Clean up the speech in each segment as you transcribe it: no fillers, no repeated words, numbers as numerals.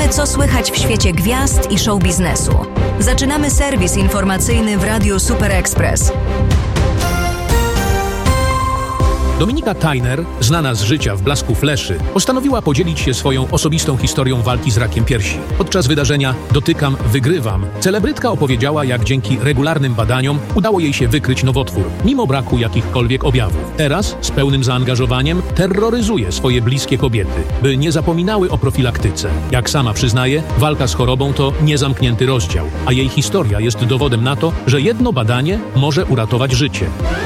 wiemy, co słychać w świecie gwiazd i show biznesu. Zaczynamy serwis informacyjny w Radiu Super Express. Dominika Tyner, znana z życia w blasku fleszy, postanowiła podzielić się swoją osobistą historią walki z rakiem piersi. Podczas wydarzenia Dotykam, wygrywam celebrytka opowiedziała, jak dzięki regularnym badaniom udało jej się wykryć nowotwór, mimo braku jakichkolwiek objawów. Teraz z pełnym zaangażowaniem terroryzuje swoje bliskie kobiety, by nie zapominały o profilaktyce. Jak sama przyznaje, walka z chorobą to niezamknięty rozdział, a jej historia jest dowodem na to, że jedno badanie może uratować życie.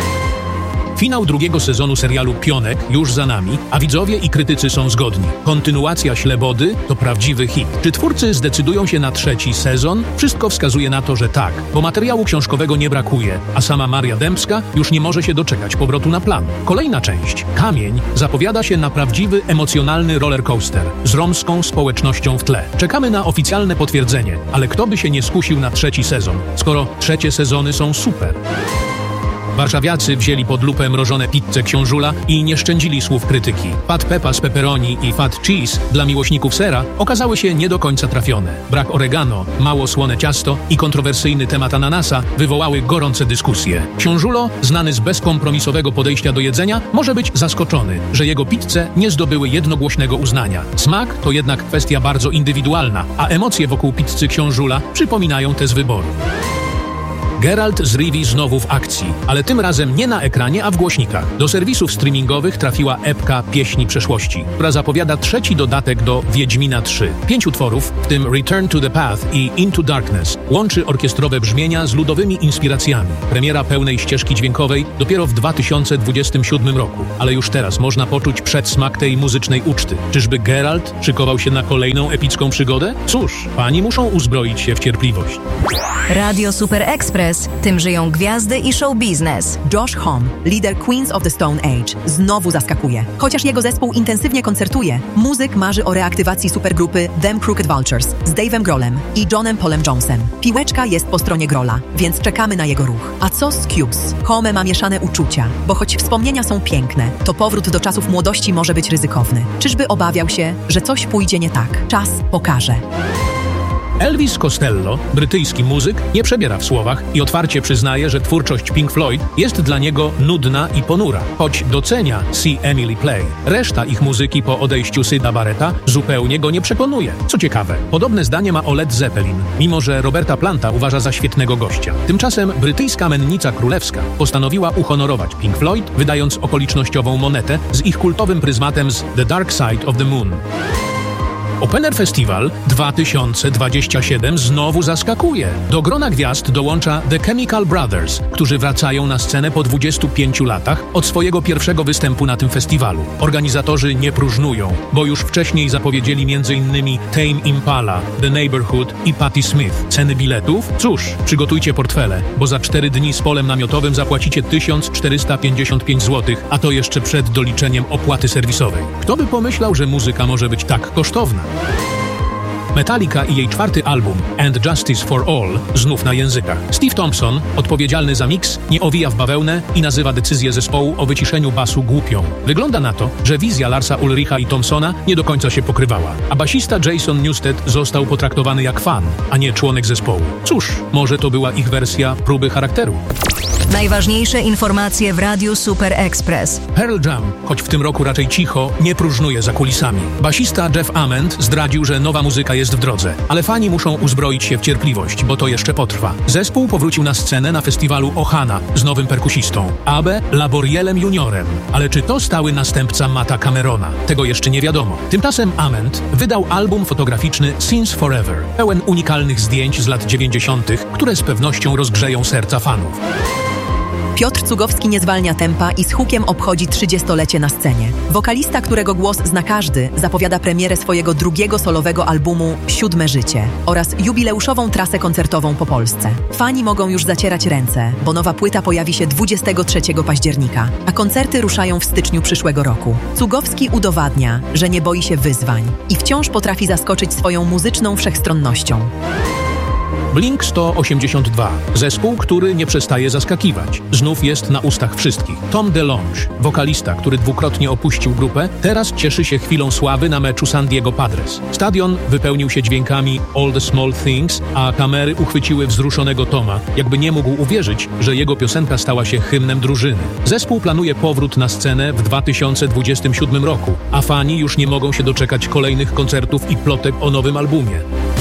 Finał drugiego sezonu serialu Pionek już za nami, a widzowie i krytycy są zgodni. Kontynuacja Ślebody to prawdziwy hit. Czy twórcy zdecydują się na trzeci sezon? Wszystko wskazuje na to, że tak, bo materiału książkowego nie brakuje, a sama Maria Dębska już nie może się doczekać powrotu na plan. Kolejna część, Kamień, zapowiada się na prawdziwy, emocjonalny rollercoaster z romską społecznością w tle. Czekamy na oficjalne potwierdzenie, ale kto by się nie skusił na trzeci sezon, skoro trzecie sezony są super? Warszawiacy wzięli pod lupę mrożone pizze Książula i nie szczędzili słów krytyki. Fat Peppa z pepperoni i Fat Cheese dla miłośników sera okazały się nie do końca trafione. Brak oregano, mało słone ciasto i kontrowersyjny temat ananasa wywołały gorące dyskusje. Książulo, znany z bezkompromisowego podejścia do jedzenia, może być zaskoczony, że jego pizze nie zdobyły jednogłośnego uznania. Smak to jednak kwestia bardzo indywidualna, a emocje wokół pizzy Książula przypominają te z wyboru. Geralt z Rivii znowu w akcji, ale tym razem nie na ekranie, a w głośnikach. Do serwisów streamingowych trafiła epka Pieśni Przeszłości, która zapowiada trzeci dodatek do Wiedźmina 3. 5 utworów, w tym Return to the Path i Into Darkness, łączy orkiestrowe brzmienia z ludowymi inspiracjami. Premiera pełnej ścieżki dźwiękowej dopiero w 2027 roku, ale już teraz można poczuć przedsmak tej muzycznej uczty. Czyżby Geralt szykował się na kolejną epicką przygodę? Cóż, fani muszą uzbroić się w cierpliwość. Radio Super Express. Tym żyją gwiazdy i show biznes. Josh Homme, lider Queens of the Stone Age, znowu zaskakuje. Chociaż jego zespół intensywnie koncertuje, muzyk marzy o reaktywacji supergrupy Them Crooked Vultures z Dave'em Grohlem i Johnem Paulem Jonesem. Piłeczka jest po stronie Grohla, więc czekamy na jego ruch. A co z Cubes? Homme ma mieszane uczucia, bo choć wspomnienia są piękne, to powrót do czasów młodości może być ryzykowny. Czyżby obawiał się, że coś pójdzie nie tak? Czas pokaże. Elvis Costello, brytyjski muzyk, nie przebiera w słowach i otwarcie przyznaje, że twórczość Pink Floyd jest dla niego nudna i ponura, choć docenia See Emily Play. Reszta ich muzyki po odejściu Syda Barretta zupełnie go nie przekonuje. Co ciekawe, podobne zdanie ma o Led Zeppelin, mimo że Roberta Planta uważa za świetnego gościa. Tymczasem brytyjska mennica królewska postanowiła uhonorować Pink Floyd, wydając okolicznościową monetę z ich kultowym pryzmatem z The Dark Side of the Moon. Open Air Festival 2027 znowu zaskakuje. Do grona gwiazd dołącza The Chemical Brothers, którzy wracają na scenę po 25 latach od swojego pierwszego występu na tym festiwalu. Organizatorzy nie próżnują, bo już wcześniej zapowiedzieli m.in. Tame Impala, The Neighborhood i Patti Smith. Ceny biletów? Cóż, przygotujcie portfele, bo za 4 dni z polem namiotowym zapłacicie 1455 zł, a to jeszcze przed doliczeniem opłaty serwisowej. Kto by pomyślał, że muzyka może być tak kosztowna? Metallica i jej 4. album And Justice for All znów na językach. Steve Thompson, odpowiedzialny za miks, nie owija w bawełnę i nazywa decyzję zespołu o wyciszeniu basu głupią. Wygląda na to, że wizja Larsa Ulricha i Thompsona nie do końca się pokrywała, a basista Jason Newsted został potraktowany jak fan, a nie członek zespołu. Cóż, może to była ich wersja próby charakteru. Najważniejsze informacje w Radiu Super Express. Pearl Jam, choć w tym roku raczej cicho, nie próżnuje za kulisami. Basista Jeff Ament zdradził, że nowa muzyka jest w drodze, ale fani muszą uzbroić się w cierpliwość, bo to jeszcze potrwa. Zespół powrócił na scenę na festiwalu Ohana z nowym perkusistą, Abe Laborielem Juniorem. Ale czy to stały następca Matta Camerona? Tego jeszcze nie wiadomo. Tymczasem Ament wydał album fotograficzny Since Forever, pełen unikalnych zdjęć z lat 90., które z pewnością rozgrzeją serca fanów. Piotr Cugowski nie zwalnia tempa i z hukiem obchodzi 30-lecie na scenie. Wokalista, którego głos zna każdy, zapowiada premierę swojego drugiego solowego albumu Siódme Życie oraz jubileuszową trasę koncertową po Polsce. Fani mogą już zacierać ręce, bo nowa płyta pojawi się 23 października, a koncerty ruszają w styczniu przyszłego roku. Cugowski udowadnia, że nie boi się wyzwań i wciąż potrafi zaskoczyć swoją muzyczną wszechstronnością. Blink 182. Zespół, który nie przestaje zaskakiwać. Znów jest na ustach wszystkich. Tom DeLonge, wokalista, który dwukrotnie opuścił grupę, teraz cieszy się chwilą sławy na meczu San Diego Padres. Stadion wypełnił się dźwiękami All the Small Things, a kamery uchwyciły wzruszonego Toma, jakby nie mógł uwierzyć, że jego piosenka stała się hymnem drużyny. Zespół planuje powrót na scenę w 2027 roku, a fani już nie mogą się doczekać kolejnych koncertów i plotek o nowym albumie.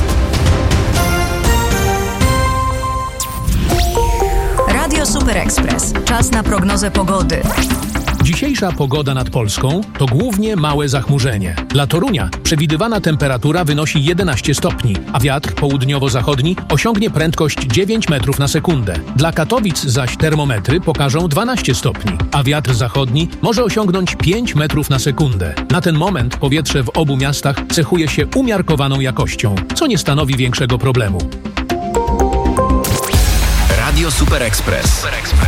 Radio Super Express. Czas na prognozę pogody. Dzisiejsza pogoda nad Polską to głównie małe zachmurzenie. Dla Torunia przewidywana temperatura wynosi 11 stopni, a wiatr południowo-zachodni osiągnie prędkość 9 metrów na sekundę. Dla Katowic zaś termometry pokażą 12 stopni, a wiatr zachodni może osiągnąć 5 metrów na sekundę. Na ten moment powietrze w obu miastach cechuje się umiarkowaną jakością, co nie stanowi większego problemu. Radio Super Express.